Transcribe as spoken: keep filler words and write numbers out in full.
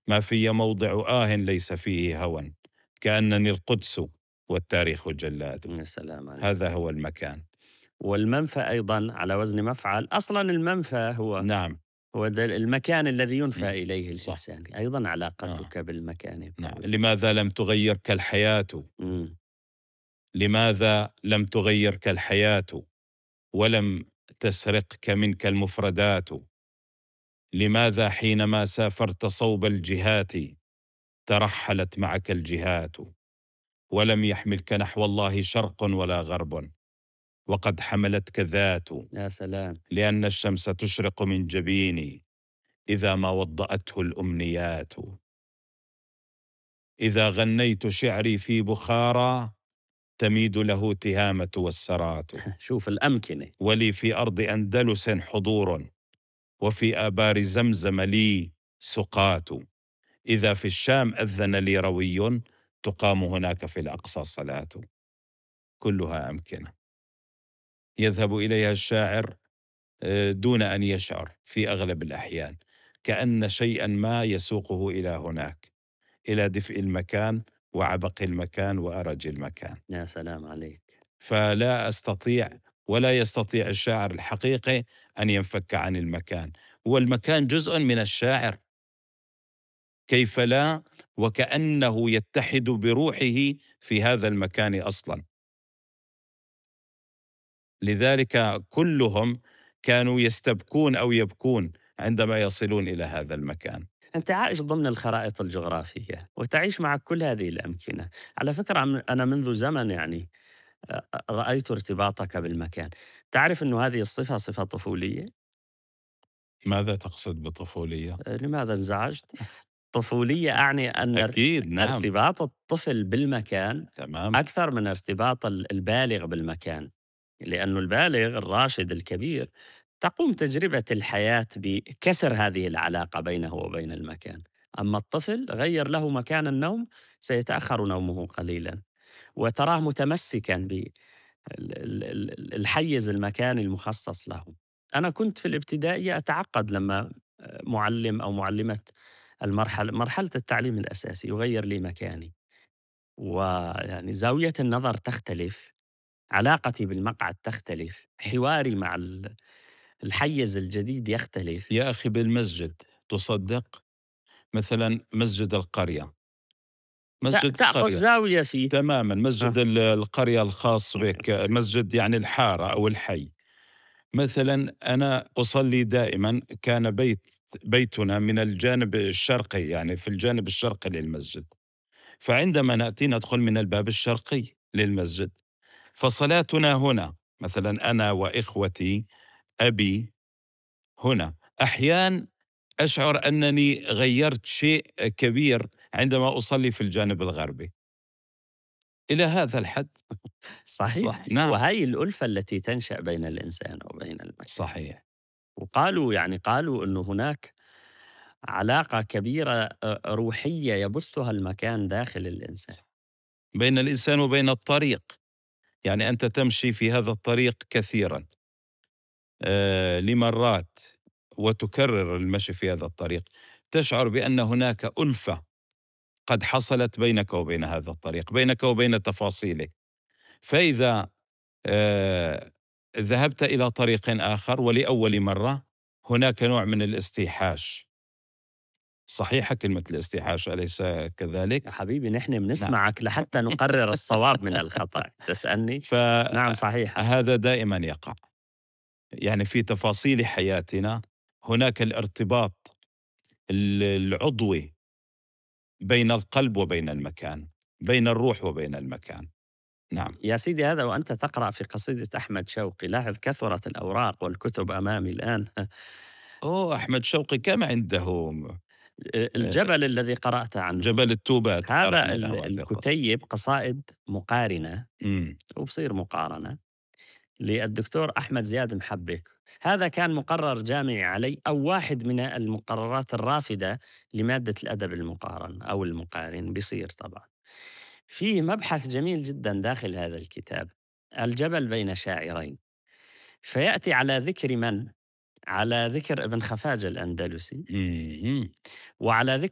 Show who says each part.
Speaker 1: ما في موضع آه ليس فيه هوى، كأنني القدس والتاريخ جلاد.
Speaker 2: يا سلام عليك.
Speaker 1: هذا هو المكان.
Speaker 2: والمنفى أيضًا على وزن مفعل، أصلًا المنفى هو
Speaker 1: نعم.
Speaker 2: هو د المكان الذي ينفى
Speaker 1: إمم.
Speaker 2: إليه
Speaker 1: صح.
Speaker 2: الإنسان، أيضًا
Speaker 1: آه.
Speaker 2: علاقتك بالمكان
Speaker 1: نعم.
Speaker 2: قوية.
Speaker 1: لماذا لم تغيّرك الحياة؟
Speaker 2: إمم.
Speaker 1: لماذا لم تغيّرك الحياة ولم تسرقك منك المفردات؟ لماذا حينما سافرت صوب الجهات ترحلت معك الجهات، ولم يحملك نحو الله شرق ولا غرب، وقد حملتك ذات؟
Speaker 2: يا سلام!
Speaker 1: لأن الشمس تشرق من جبيني إذا ما وضأته الأمنيات. إذا غنيت شعري في بخارى تميد له تهامة والسرات.
Speaker 2: شوف الأمكنة.
Speaker 1: ولي في أرض أندلس حضور، وفي آبار زمزم لي سقات. إذا في الشام أذن لي روي تقام هناك في الأقصى صلاة. كلها أمكنة يذهب إليها الشاعر آه، دون أن يشعر في أغلب الأحيان، كأن شيئا ما يسوقه إلى هناك، إلى دفء المكان وعبق المكان وأرج المكان.
Speaker 2: يا سلام عليك!
Speaker 1: فلا أستطيع ولا يستطيع الشاعر الحقيقي أن ينفك عن المكان، والمكان جزء من الشاعر، كيف لا؟ وكأنه يتحد بروحه في هذا المكان أصلا. لذلك كلهم كانوا يستبكون أو يبكون عندما يصلون إلى هذا المكان.
Speaker 2: أنت عايش ضمن الخرائط الجغرافية وتعيش مع كل هذه الأمكنة. على فكرة عم- أنا منذ زمن يعني أ- أ- رأيت ارتباطك بالمكان. تعرف أنه هذه الصفة صفة طفولية؟
Speaker 1: ماذا تقصد بطفولية؟
Speaker 2: أه، لماذا انزعجت؟ طفولية أعني أن ار-
Speaker 1: أكيد نعم.
Speaker 2: ارتباط الطفل بالمكان
Speaker 1: تمام.
Speaker 2: أكثر من ارتباط ال- البالغ بالمكان، لأنه البالغ الراشد الكبير تقوم تجربة الحياة بكسر هذه العلاقة بينه وبين المكان. أما الطفل غير له مكان النوم سيتأخر نومه قليلا، وتراه متمسكا بالحيز المكاني المخصص له. أنا كنت في الابتدائية أتعقد لما معلم أو معلمة المرحلة مرحلة التعليم الأساسي يغير لي مكاني، ويعني زاوية النظر تختلف، علاقتي بالمقعد تختلف، حواري مع ال الحيّز الجديد يختلف.
Speaker 1: يا أخي بالمسجد تصدق؟ مثلا مسجد القرية،
Speaker 2: ت
Speaker 1: مسجد
Speaker 2: تأخذ
Speaker 1: القرية
Speaker 2: زاوية فيه.
Speaker 1: تمامًا، مسجد
Speaker 2: آه.
Speaker 1: ال القرية الخاص بك، مسجد يعني الحارة أو الحي. مثلًا أنا أصلي دائمًا، كان بيت بيتنا من الجانب الشرقي، يعني في الجانب الشرقي للمسجد، فعندما نأتي ندخل من الباب الشرقي للمسجد، فصلاتنا هنا، مثلًا أنا وإخوتي، أبي هنا. أحيانًا أشعر أنني غيّرت شيء كبير عندما أصلي في الجانب الغربي، إلى هذا الحد.
Speaker 2: صحيح،
Speaker 1: صح، نعم.
Speaker 2: وهي الألفة التي تنشأ بين الإنسان وبين المكان.
Speaker 1: صحيح.
Speaker 2: وقالوا يعني قالوا إنه هناك علاقة كبيرة أ روحية يبثها المكان داخل الإنسان.
Speaker 1: صح. بين الإنسان وبين الطريق، يعني أنت تمشي في هذا الطريق كثيرًا آآ لمرات، وتكرر المشي في هذا الطريق، تشعر بأن هناك ألفة قد حصلت بينك وبين هذا الطريق، بينك وبين تفاصيله. فإذا آآ ذهبت إلى طريق آخر ولأول مرة، هناك نوع من الاستيحاش. صحيحة كلمة الاستيحاش، أليس
Speaker 2: يا
Speaker 1: كذلك؟
Speaker 2: حبيبي نحن
Speaker 1: نعم.
Speaker 2: بنسمعك لحتى نقرر الصواب من الخطأ، تسألني؟ نعم صحيح.
Speaker 1: فهذا دائمًا يقع. يعني في تفاصيل حياتنا هناك الارتباط ال العضوي بين القلب وبين المكان، بين الروح وبين المكان. نعم.
Speaker 2: يا سيدي هذا وأنت تقرأ في قصيدة أحمد شوقي، لاحظ كثرت الأوراق والكتب أمامي الآن.
Speaker 1: أوه! أحمد شوقي كم عنده آآ
Speaker 2: الجبل الذي قرأت عنه،
Speaker 1: جبل التوبات
Speaker 2: هذا
Speaker 1: قرأنا
Speaker 2: ال
Speaker 1: له هذه القصة.
Speaker 2: الكتيب قصائد مقارنة،
Speaker 1: إمم.
Speaker 2: وبصير مقارنة للدكتور أحمد زياد محبك. هذا كان مقرر جامعي علي أو واحد من المقررات الرافدة لمادة الأدب المقارن أو المقارن بيصير طبعا. فيه مبحث جميل جدا داخل هذا الكتاب، الجبل بين شاعرين، فيأتي على ذكر من؟ على ذكر ابن خفاجة الأندلسي،
Speaker 1: اهم.
Speaker 2: وعلى ذكر